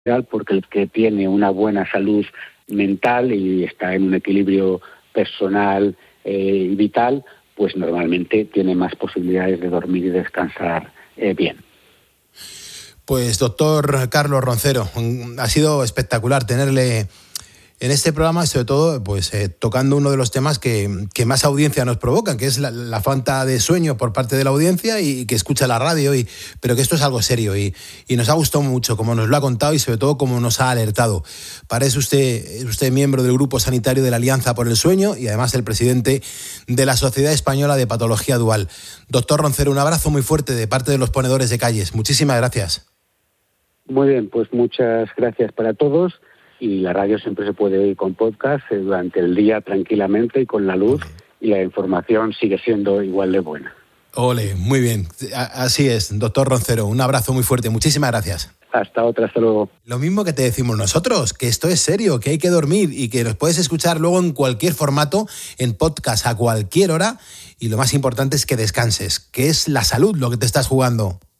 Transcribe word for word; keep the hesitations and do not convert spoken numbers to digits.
porque el que tiene una buena salud mental y está en un equilibrio personal eh, y vital, pues normalmente tiene más posibilidades de dormir y descansar eh, bien. Pues doctor Carlos Roncero, ha sido espectacular tenerle en este programa, sobre todo pues eh, tocando uno de los temas que, que más audiencia nos provocan, que es la, la falta de sueño por parte de la audiencia y, y que escucha la radio, y, pero que esto es algo serio y, y nos ha gustado mucho como nos lo ha contado y sobre todo como nos ha alertado. Para eso usted es usted miembro del Grupo Sanitario de la Alianza por el Sueño y además el presidente de la Sociedad Española de Patología Dual. Doctor Roncero, un abrazo muy fuerte de parte de los ponedores de calles. Muchísimas gracias. Muy bien, pues muchas gracias para todos. Y la radio siempre se puede oír con podcast eh, durante el día tranquilamente y con la luz, y la información sigue siendo igual de buena. Ole, muy bien. Así es, doctor Roncero. Un abrazo muy fuerte. Muchísimas gracias. Hasta otra, hasta luego. Lo mismo que te decimos nosotros, que esto es serio, que hay que dormir y que nos puedes escuchar luego en cualquier formato, en podcast a cualquier hora. Y lo más importante es que descanses, que es la salud lo que te estás jugando.